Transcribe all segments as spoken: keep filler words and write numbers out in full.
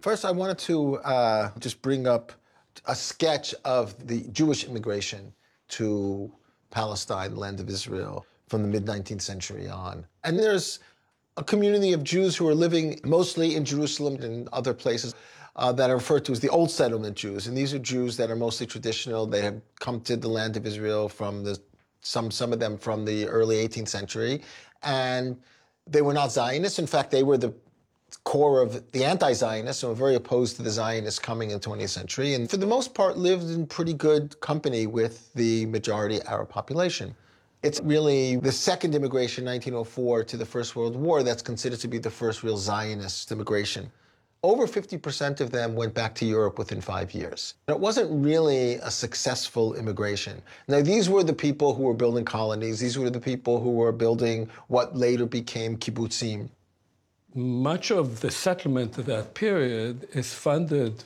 First, I wanted to uh, just bring up a sketch of the Jewish immigration to Palestine, the land of Israel, from the mid-nineteenth century on. And there's a community of Jews who are living mostly in Jerusalem and other places uh, that are referred to as the Old Settlement Jews. And these are Jews that are mostly traditional. They have come to the land of Israel from the, some, some of them from the early eighteenth century. And they were not Zionists. In fact, they were the core of the anti-Zionists, and were very opposed to the Zionists coming in the twentieth century, and for the most part lived in pretty good company with the majority Arab population. It's really the second immigration, nineteen oh four, to the First World War, that's considered to be the first real Zionist immigration. Over fifty percent of them went back to Europe within five years. It wasn't really a successful immigration. Now, these were the people who were building colonies. These were the people who were building what later became kibbutzim. Much of the settlement of that period is funded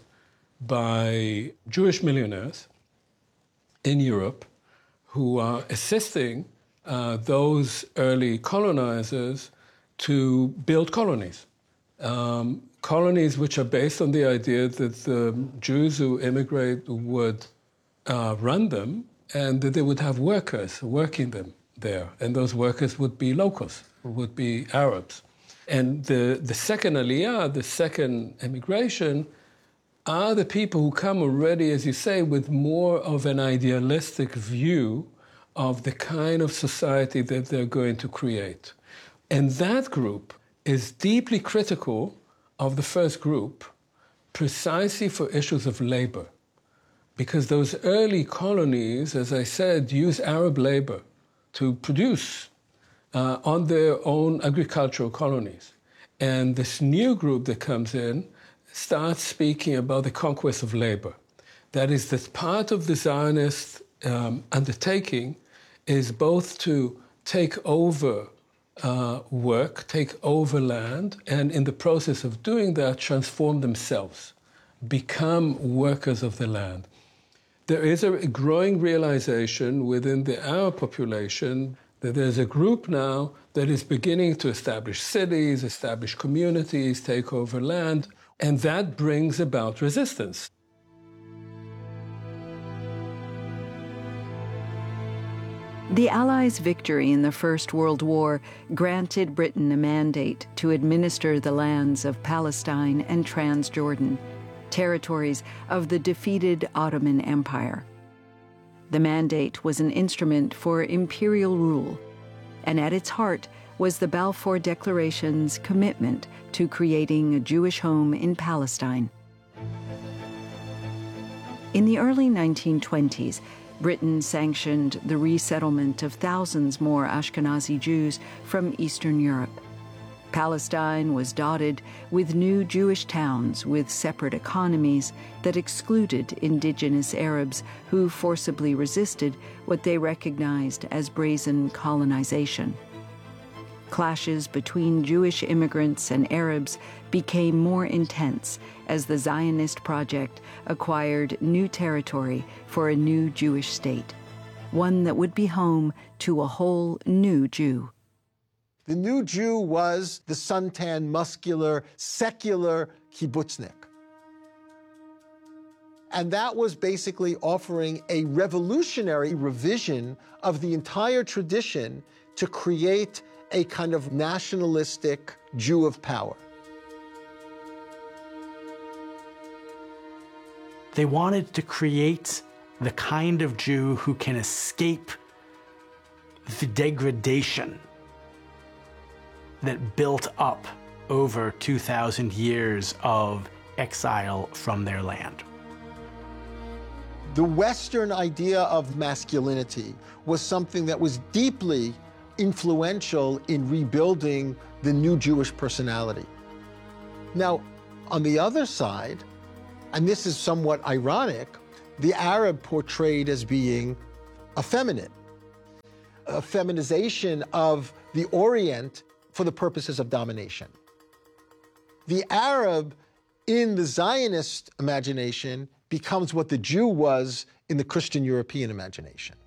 by Jewish millionaires in Europe who are assisting uh, those early colonizers to build colonies. Um, colonies which are based on the idea that the Jews who immigrate would uh, run them and that they would have workers working them there. And those workers would be locals, would be Arabs. And the, the second aliyah, the second immigration, are the people who come already, as you say, with more of an idealistic view of the kind of society that they're going to create. And that group is deeply critical of the first group, precisely for issues of labor. Because those early colonies, as I said, use Arab labor to produce Uh, on their own agricultural colonies. And this new group that comes in starts speaking about the conquest of labor. That is, that part of the Zionist um, undertaking is both to take over uh, work, take over land, and in the process of doing that, transform themselves, become workers of the land. There is a growing realization within the Arab population that there's a group now that is beginning to establish cities, establish communities, take over land, and that brings about resistance. The Allies' victory in the First World War granted Britain a mandate to administer the lands of Palestine and Transjordan, territories of the defeated Ottoman Empire. The mandate was an instrument for imperial rule, and at its heart was the Balfour Declaration's commitment to creating a Jewish home in Palestine. In the early nineteen twenties, Britain sanctioned the resettlement of thousands more Ashkenazi Jews from Eastern Europe. Palestine was dotted with new Jewish towns with separate economies that excluded indigenous Arabs who forcibly resisted what they recognized as brazen colonization. Clashes between Jewish immigrants and Arabs became more intense as the Zionist project acquired new territory for a new Jewish state, one that would be home to a whole new Jew. The new Jew was the suntan, muscular, secular kibbutznik. And that was basically offering a revolutionary revision of the entire tradition to create a kind of nationalistic Jew of power. They wanted to create the kind of Jew who can escape the degradation that built up over two thousand years of exile from their land. The Western idea of masculinity was something that was deeply influential in rebuilding the new Jewish personality. Now, on the other side, and this is somewhat ironic, the Arab portrayed as being effeminate, a feminization of the Orient for the purposes of domination. The Arab, in the Zionist imagination, becomes what the Jew was in the Christian European imagination.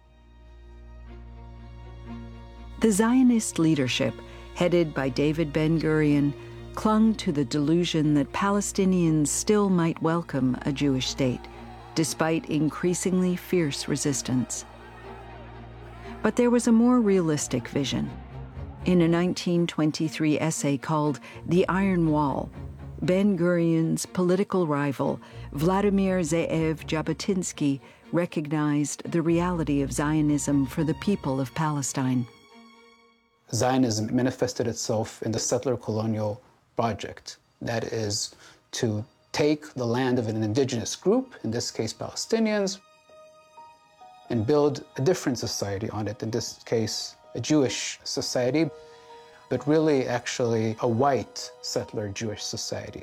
The Zionist leadership, headed by David Ben-Gurion, clung to the delusion that Palestinians still might welcome a Jewish state, despite increasingly fierce resistance. But there was a more realistic vision. In a nineteen twenty-three essay called The Iron Wall, Ben-Gurion's political rival, Vladimir Ze'ev Jabotinsky, recognized the reality of Zionism for the people of Palestine. Zionism manifested itself in the settler colonial project, that is, to take the land of an indigenous group, in this case Palestinians, and build a different society on it, in this case a Jewish society, but really actually a white settler Jewish society.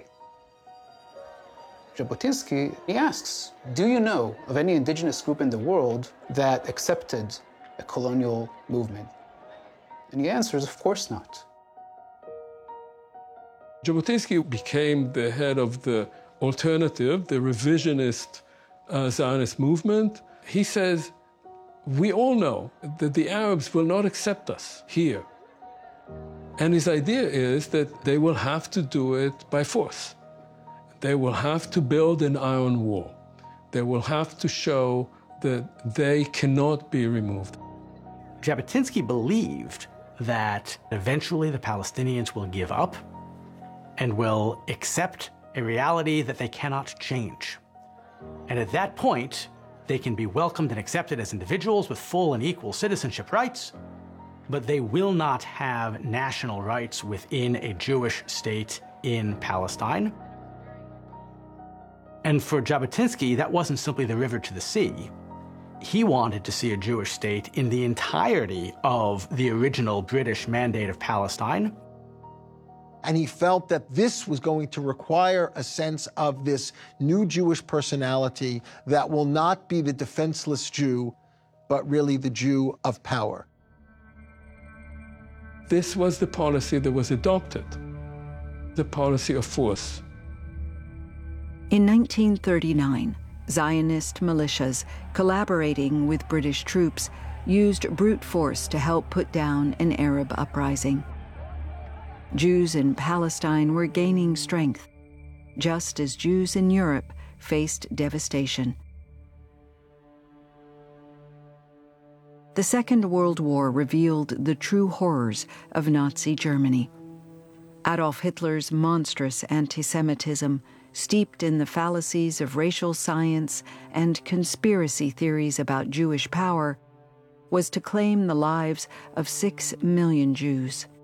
Jabotinsky, he asks, do you know of any indigenous group in the world that accepted a colonial movement? And he answers, of course not. Jabotinsky became the head of the alternative, the revisionist uh, Zionist movement. He says, we all know that the Arabs will not accept us here. And his idea is that they will have to do it by force. They will have to build an iron wall. They will have to show that they cannot be removed. Jabotinsky believed that eventually the Palestinians will give up and will accept a reality that they cannot change. And at that point, they can be welcomed and accepted as individuals with full and equal citizenship rights, but they will not have national rights within a Jewish state in Palestine. And for Jabotinsky, that wasn't simply the river to the sea. He wanted to see a Jewish state in the entirety of the original British Mandate of Palestine. And he felt that this was going to require a sense of this new Jewish personality that will not be the defenseless Jew, but really the Jew of power. This was the policy that was adopted, the policy of force. In nineteen thirty-nine, Zionist militias, collaborating with British troops, used brute force to help put down an Arab uprising. Jews in Palestine were gaining strength, just as Jews in Europe faced devastation. The Second World War revealed the true horrors of Nazi Germany. Adolf Hitler's monstrous anti-Semitism, steeped in the fallacies of racial science and conspiracy theories about Jewish power, was to claim the lives of six million Jews.